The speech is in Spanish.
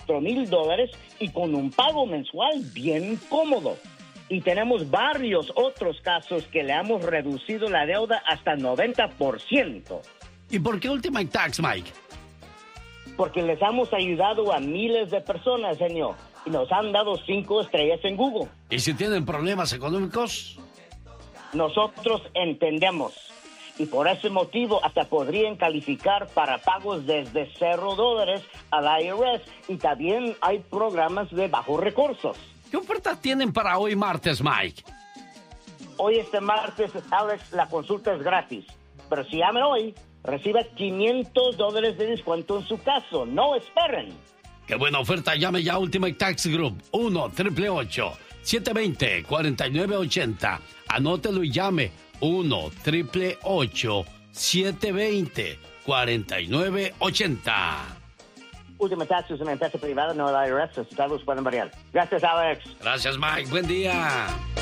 $4,000 y con un pago mensual bien cómodo. Y tenemos varios otros casos que le hemos reducido la deuda hasta 90%. ¿Y por qué Ultimate Tax, Mike? Porque les hemos ayudado a miles de personas, señor. Y nos han dado 5 estrellas en Google. ¿Y si tienen problemas económicos? Nosotros entendemos. Y por ese motivo hasta podrían calificar para pagos desde $0 al IRS. Y también hay programas de bajos recursos. ¿Qué ofertas tienen para hoy martes, Mike? Hoy martes, Alex, la consulta es gratis. Pero si llaman hoy, recibe $500 de descuento en su caso. No esperen. ¡Qué buena oferta! Llame ya a Ultimate Tax Group. 1-888-720-4980. Anótelo y llame. 1-888-720-4980. Ultimate Tax es una empresa privada, no el IRS. Sus datos pueden variar. Gracias, Alex. Gracias, Mike. Buen día.